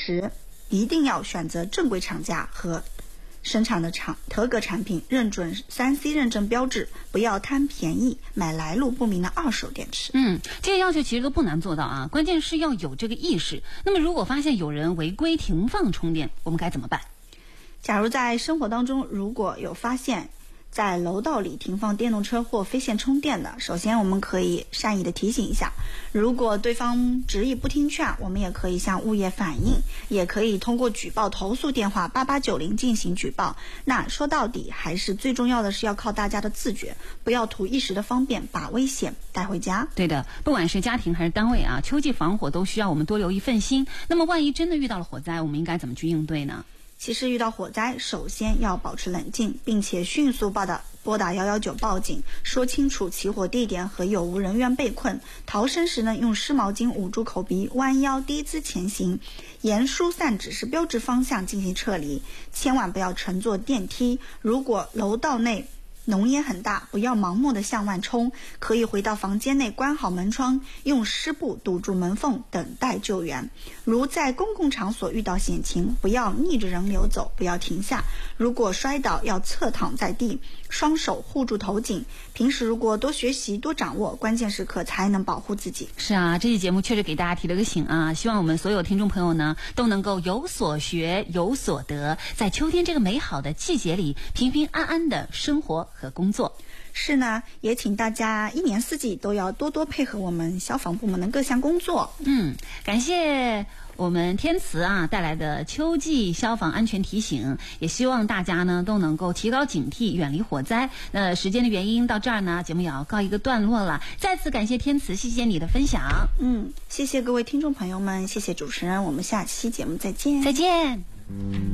时一定要选择正规厂家和生产的合格产品，认准 3C 认证标志，不要贪便宜买来路不明的二手电池。 这些要求其实都不难做到啊，关键是要有这个意识。那么如果发现有人违规停放充电，我们该怎么办？ 假如在生活当中如果有发现在楼道里停放电动车或非线充电的，首先我们可以善意的提醒一下，如果对方执意不听劝，我们也可以向物业反映，也可以通过举报投诉电话8890进行举报。那说到底还是最重要的是要靠大家的自觉，不要图一时的方便把危险带回家。 对的，不管是家庭还是单位啊，秋季防火都需要我们多留一份心。那么万一真的遇到了火灾，我们应该怎么去应对呢？ 其实遇到火灾，首先要保持冷静，并且迅速拨打119报警，说清楚起火地点和有无人员被困。逃生时呢，用湿毛巾捂住口鼻，弯腰低姿前行，沿疏散指示标志方向进行撤离，千万不要乘坐电梯。如果楼道内浓烟很大，不要盲目的向外冲，可以回到房间内关好门窗，用湿布堵住门缝，等待救援。如在公共场所遇到险情，不要逆着人流走，不要停下。如果摔倒，要侧躺在地，双手护住头颈。平时如果多学习多掌握，关键时刻才能保护自己。 是啊，这期节目确实给大家提了个醒啊，希望我们所有听众朋友呢都能够有所学有所得，在秋天这个美好的季节里平平安安的生活和工作。 是呢，也请大家一年四季都要多多配合我们消防部门的各项工作。 感谢我们天慈啊带来的秋季消防安全提醒，也希望大家呢都能够提高警惕，远离火灾。时间的原因到这儿呢，节目也要告一个段落了。再次感谢天慈，谢谢你的分享。 谢谢各位听众朋友们，谢谢主持人，我们下期节目再见。 再见。